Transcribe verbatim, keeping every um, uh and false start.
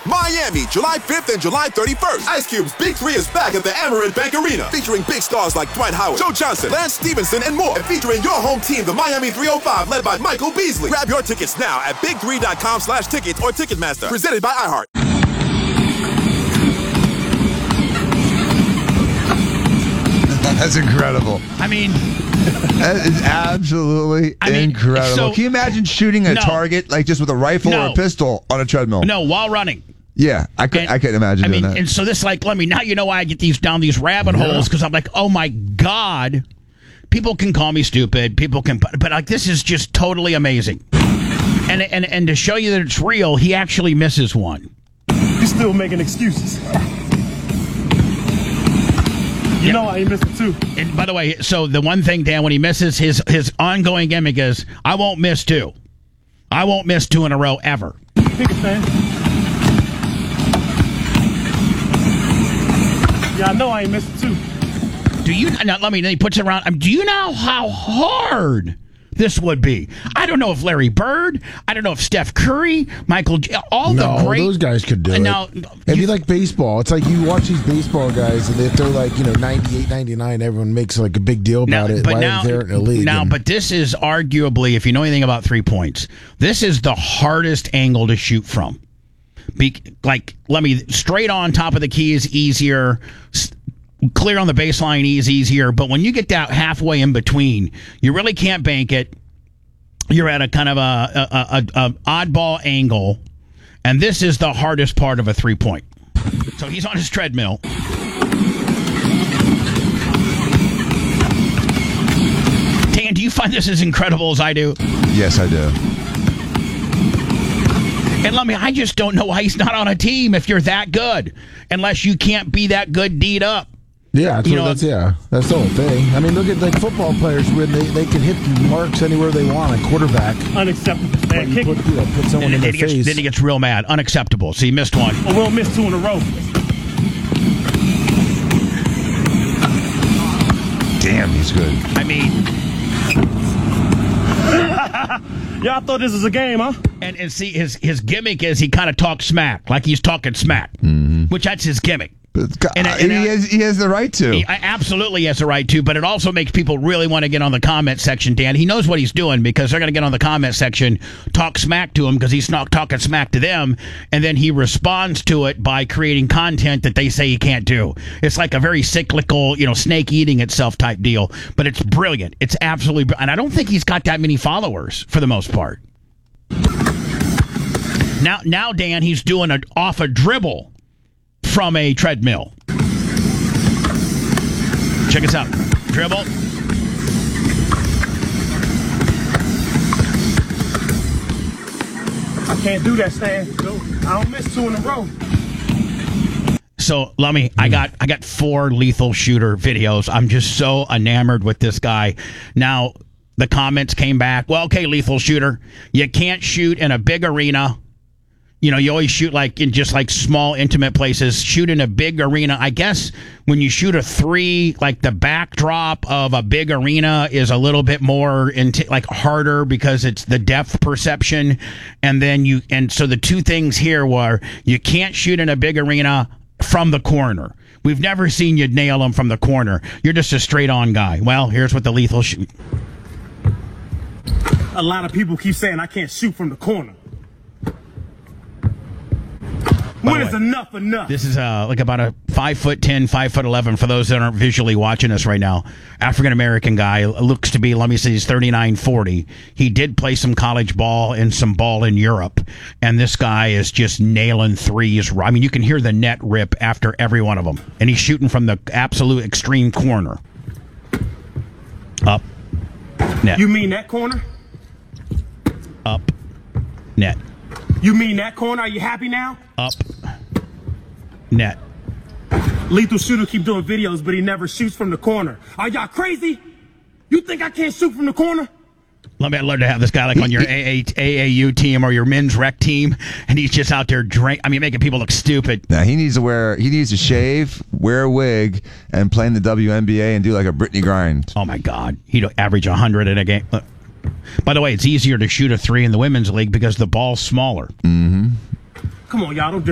Miami, July fifth and July thirty-first. Ice Cube's Big Three is back at the Amerant Bank Arena, featuring big stars like Dwight Howard, Joe Johnson, Lance Stevenson, and more. And featuring your home team, the Miami three oh five, led by Michael Beasley. Grab your tickets now at big three dot com slash tickets or Ticketmaster. Presented by iHeart. That's incredible. I mean, that is absolutely I mean, incredible. so, Can you imagine shooting a no, target like just with a rifle no, or a pistol on a treadmill? No, while running. Yeah, I could. And, I couldn't imagine I doing mean, that. and so this, like, let me now. You know why I get these down these rabbit Yeah. holes, because I'm like, oh my god, people can call me stupid. People can, but, but like this is just totally amazing. And and and to show you that it's real, he actually misses one. You're still making excuses. You know I ain't missing two. And by the way, so the one thing, Dan, when he misses, his his ongoing gimmick is, I won't miss two. I won't miss two in a row ever. Pick a fan. Yeah, I know I ain't missing two. Do you now? Let me. Then he puts it around. Um, do you know how hard this would be? I don't know if Larry Bird. I don't know if Steph Curry, Michael, all no, the great. those guys could do now, it. It'd be like baseball. It's like you watch these baseball guys, and if they're like, you know, ninety-eight, ninety-nine, everyone makes like a big deal about now, it. But Why now, they're in the league? now, and, but this is arguably, if you know anything about three points, this is the hardest angle to shoot from. Be, like, let me straight on top of the key is easier. Clear on the baseline is easier, but when you get that halfway in between, you really can't bank it. You're at a kind of a, a, a, a oddball angle, and this is the hardest part of a three point. So he's on his treadmill. Dan, do you find this as incredible as I do? Yes, I do. And let me, I just don't know why he's not on a team if you're that good, unless you can't be that good D'd up. yeah, that's, you what, know, that's yeah, that's the whole thing. I mean, look at like football players when they, they can hit marks anywhere they want. A quarterback, Unacceptable. Man, you kick put, it. you know, put someone And in then their he, gets, face. then he gets real mad. Unacceptable. So he missed one. Or we'll miss two in a row. Damn, he's good. I mean, Y'all thought this was a game, huh? and, and see, his, his gimmick is he kind of talks smack, like he's talking smack, mm-hmm. which that's his gimmick. But, And- uh, and- he, has, he has the right to. He absolutely has a right to, but it also makes people really want to get on the comment section, Dan. He knows what he's doing because they're going to get on the comment section, talk smack to him because he's not talking smack to them, and then he responds to it by creating content that they say he can't do. It's like a very cyclical, you know, snake eating itself type deal, but it's brilliant. It's absolutely brilliant. And I don't think he's got that many followers for the most part. Now, now Dan, he's doing it off a dribble from a treadmill. Check us out. Dribble. I can't do that, Stan. I don't miss two in a row. So, Lummy, I got I got four lethal shooter videos. I'm just so enamored with this guy. Now, the comments came back. Well, okay, lethal shooter, you can't shoot in a big arena. You know, you always shoot like in just like small, intimate places. Shoot in a big arena. I guess when you shoot a three, like the backdrop of a big arena is a little bit more into like harder because it's the depth perception. And then you, and so the two things here were you can't shoot in a big arena from the corner. We've never seen you nail them from the corner. You're just a straight on guy. Well, here's what the lethal shoot. A lot of people keep saying I can't shoot from the corner. When is enough enough? This is uh, like about a five foot ten, five foot eleven. For those that aren't visually watching us right now, African American guy, looks to be. Let me say he's thirty-nine, forty. He did play some college ball and some ball in Europe, and this guy is just nailing threes. I mean, you can hear the net rip after every one of them, and he's shooting from the absolute extreme corner. Up, net. You mean that corner? Up, net. You mean that corner? Are you happy now? Up, net. Lethal shooter keep doing videos, but he never shoots from the corner. Are y'all crazy? You think I can't shoot from the corner? Let me learn to have this guy like on your A A U team or your men's rec team, and he's just out there drink. I mean, making people look stupid. Now he needs to wear. He needs to shave, wear a wig, and play in the W N B A and do like a Britney grind. Oh my God, he'd average a hundred in a game. Look. By the way, it's easier to shoot a three in the women's league because the ball's smaller. Mm-hmm. Come on, y'all. Don't